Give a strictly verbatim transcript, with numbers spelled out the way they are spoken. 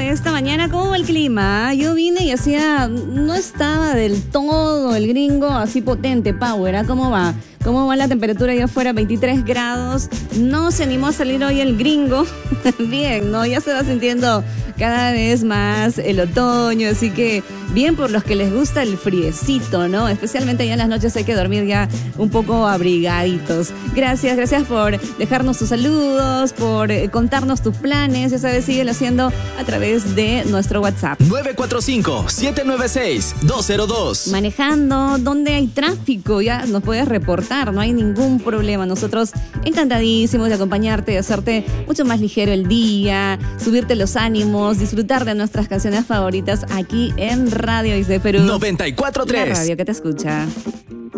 esta mañana, ¿cómo va el clima? Yo vine y hacía, no estaba del todo el gringo así potente, power, ¿ah? ¿Cómo va? ¿Cómo va la temperatura allá afuera? veintitrés grados. No se animó a salir hoy el gringo. Bien, ¿no? Ya se va sintiendo cada vez más el otoño, así que bien por los que les gusta el friecito, ¿no? Especialmente ya en las noches hay que dormir ya un poco abrigaditos. Gracias, gracias por dejarnos tus saludos, por contarnos tus planes. Ya sabes, síguelo haciendo a través de nuestro WhatsApp. nueve cuatro cinco, siete nueve seis, dos cero dos. Manejando, donde hay tráfico, ya nos puedes reportar, no hay ningún problema. Nosotros encantadísimos de acompañarte, de hacerte mucho más ligero el día, subirte los ánimos, disfrutar de nuestras canciones favoritas aquí en Radio X D Perú. noventa y cuatro punto tres. La radio que te escucha.